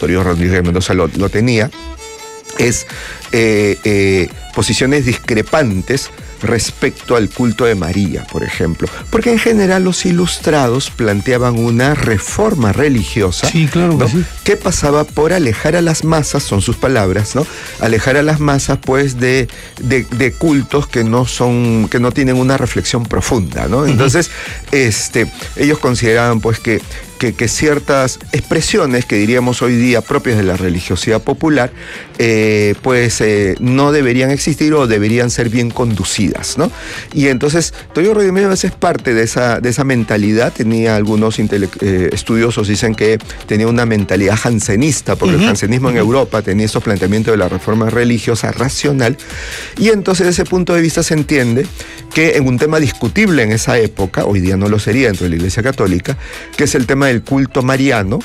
Toribio Rodríguez de Mendoza lo tenía, es posiciones discrepantes respecto al culto de María, por ejemplo. Porque en general los ilustrados planteaban una reforma religiosa, sí, claro, ¿no? que sí, que pasaba por alejar a las masas, son sus palabras, ¿no? Alejar a las masas, pues, de cultos que no tienen una reflexión profunda, ¿no? Entonces, ellos consideraban, pues, que ciertas expresiones que diríamos hoy día propias de la religiosidad popular, no deberían existir o deberían ser bien conducidas, ¿no? Y entonces, Toribio Rodríguez a veces parte de esa mentalidad. Tenía algunos estudiosos dicen que tenía una mentalidad jansenista, porque el jansenismo en Europa tenía esos planteamientos de la reforma religiosa racional, y entonces desde ese punto de vista se entiende que en un tema discutible en esa época, hoy día no lo sería dentro de la Iglesia Católica, que es el tema del culto mariano,